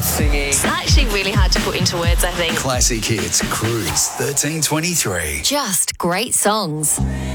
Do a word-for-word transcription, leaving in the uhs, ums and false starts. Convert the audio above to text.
singing. It's actually really hard to put into words, I think. Classic Hits, Cruise, thirteen twenty-three. Just great songs.